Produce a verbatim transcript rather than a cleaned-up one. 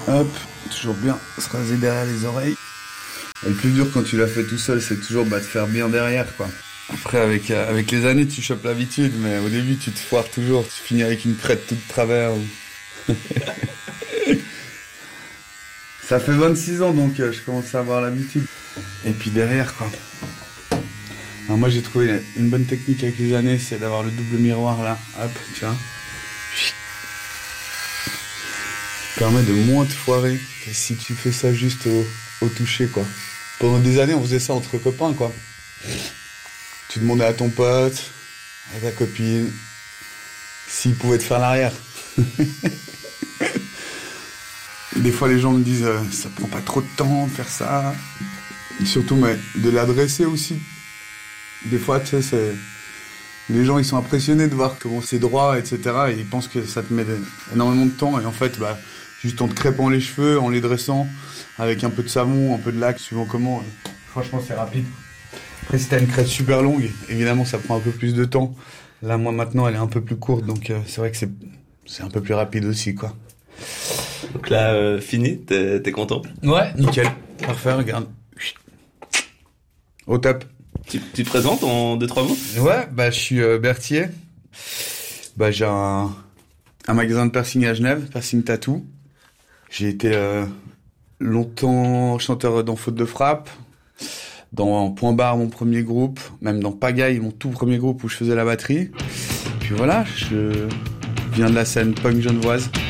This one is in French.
Hop, toujours bien se raser derrière les oreilles. Et le plus dur quand tu l'as fait tout seul, c'est toujours bah, de faire bien derrière, quoi. Après, avec, euh, avec les années, tu chopes l'habitude, mais au début, tu te foires toujours. Tu finis avec une crête toute de travers. Ou... Ça fait vingt-six ans, donc euh, je commence à avoir l'habitude. Et puis derrière, quoi. Alors moi, j'ai trouvé une bonne technique avec les années, c'est d'avoir le double miroir, là. Hop, tu vois. Ça permet de moins te foirer que si tu fais ça juste au, au toucher, quoi. Pendant des années, on faisait ça entre copains, quoi. Tu demandais à ton pote, à ta copine, s'il pouvait te faire l'arrière. Des fois, les gens me disent euh, ça prend pas trop de temps de faire ça. Et surtout, mais de l'adresser aussi. Des fois, tu sais, c'est... les gens, ils sont impressionnés de voir comment c'est droit, et cetera. Et ils pensent que ça te met énormément de temps. Et en fait, bah, juste en te crêpant les cheveux, en les dressant, avec un peu de savon, un peu de lac, suivant comment. Franchement, c'est rapide. Après, si t'as une crête super longue, évidemment, ça prend un peu plus de temps. Là, moi, maintenant, elle est un peu plus courte, donc euh, c'est vrai que c'est, c'est un peu plus rapide aussi, quoi. Donc là, euh, fini, t'es, t'es content? Ouais, nickel. Parfait, regarde. Au top. Tu, tu te présentes en deux, trois mots? Ouais, bah, je suis euh, Berthier. Bah, j'ai un, un magasin de piercing à Genève, piercing tattoo. J'ai été euh, longtemps chanteur dans Faute de Frappe, dans Point Barre, mon premier groupe, même dans Pagaille, mon tout premier groupe où je faisais la batterie. Puis voilà, je viens de la scène punk genevoise.